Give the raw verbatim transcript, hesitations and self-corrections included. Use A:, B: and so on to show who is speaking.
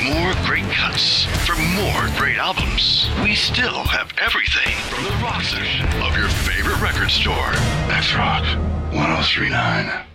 A: more great cuts, for more great albums, we still have everything from the rock section of your favorite record store. That's Rock one oh three point nine.